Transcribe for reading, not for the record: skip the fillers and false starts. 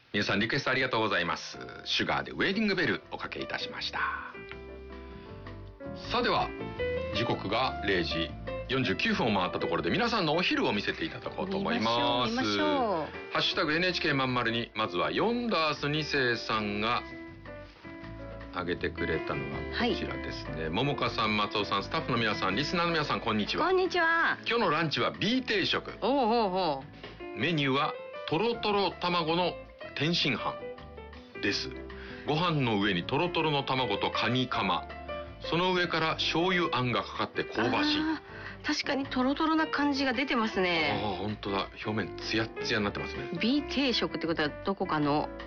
皆さんリクエストありがとうございます。シュガーでウェディングベルおかけいたしました。さあでは時刻が0時49分を回ったところで皆さんのお昼を見せていただこうと思います。 見ましょう。 ハッシュタグ NHK まんまるに、まずはヨンダース2世さんが挙げてくれたのはこちらですね、桃花さん、松尾さん、スタッフの皆さん、リスナーの皆さん、こんにちは。 こんにちは。 今日のランチは B 定食。 おう。 メニューはとろとろ卵の天津飯です。ご飯の上にとろとろの卵とカニカマ、その上から醤油あんがかかって香ばしい。 確かにとろとろな感じが出てますね。 本当だ、表面ツヤッツヤになってますね。 B 定食ってことはどこかの